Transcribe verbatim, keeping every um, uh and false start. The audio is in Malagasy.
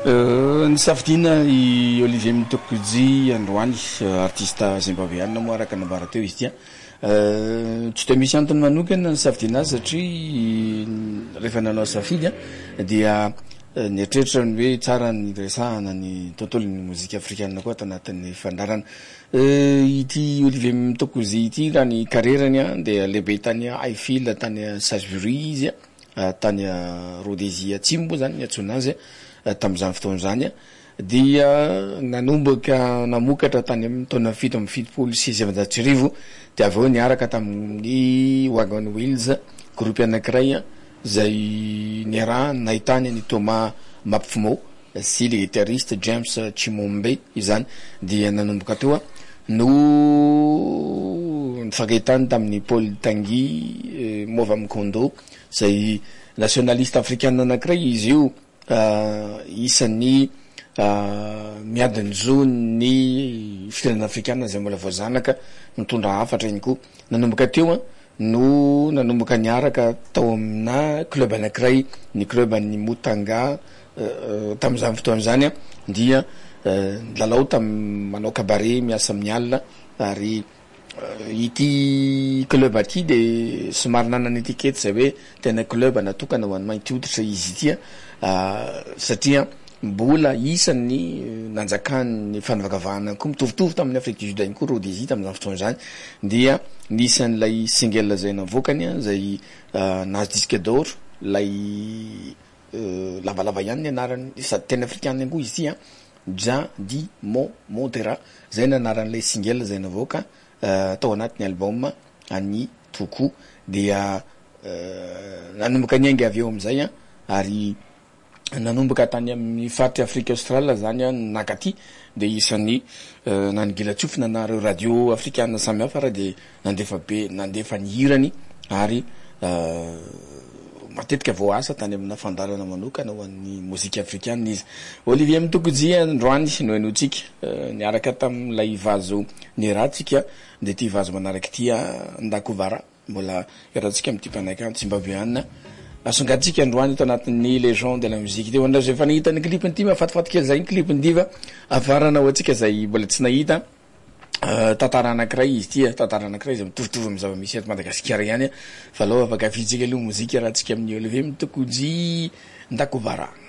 Ny safidina i Olivier Mtukudzi androany artiste zimbabweanina moa araka nambara teo izy tia tsy de misy antony manokana ny safidina azy satria rehefa nanao safidy dia nieritreritry ny hoe tsara ny resahana ny tontolon'ny mozika afrikanina koa tanatin'ny fandarana ity Olivier Mtukudzi ity raha ny carrièrany a dia lehibe tany Highfield tany Salisbury izy tany Rhodesia Atsimo zany atsona azy tam'izany fotoana zany dia nanomboka namokatra tany amin'ny taona fito amby fitopolo sy sivanjato sy arivo dia aveo niaraka tamin'ny Wagon Wheels groupe anankiray zay niarahany nahitany ny Thomas Mapfumo sy le guitariste James Chimombe izany dia nanomboka teo no nifankahitany tamin'ny Paul Tanguy Mova Mkondo zay nationaliste africaine anankiray izy io isan'ny miadiny zo ny firenena afrikana zay mbola voazanaka mitondra hafatra igny koa nanomboka teo no nanomboka niaraka tao amina club anankiray ny club ny Mutanga tam'izany fotoana zany dia lalao tam manao cabaret miasa amin'ny alina ary ity club aty de somary nanana étiquette zay hoe tena club natokana ho an'ny mainty hoditra izy ity satria mbola isan'ny nanjakany fanavakavahana koa mitovitovy tamin'ny Afrique du Sud igny koa Rhodesia tamin'izany fotoana zany dia nisan'ilay single zay navokany zay nahazo disque d'or lay lavalava ihany ny anarany sady tena afrikanina koa izy ity Ja di Mo Montera zay nanaran'ilay single zay navoka tao anatin'ny album any Toko dia nanomboka niainga avy eo am'izay ary nanomboka tany amin'ny faritra Afrique australe zany nakaty de isan'ny nanigila tsofina nareo radio africaine samy hafa raha de nandefa be nandefa ny hirany ary matetika vao asa tany amina fandarana manokana ho an'ny mozika africaine izy Olivier Mtukudzi androany no hainotsika niaraka tamin'ilay vazo niratsika de ty vazo manaraka ty Ndakovara mbola iaratsika amty mpanaikanto zimbabweanina asongatsika androany to anatin'ny légende de la musique teo andra zay fa nahita ny clipiny ty mafatifaty kely zay ny clipiny diva afarana ho atsika zay mbola tsy nahita tantara anankiray izy ty tantara anankiray zay mitovitovy amin'ny zava-misy eto Madagasikara ihany fa aloha afaka afitsika aloha mozika raha tsika amin'ny Olivier Mtukudzi Ndakovara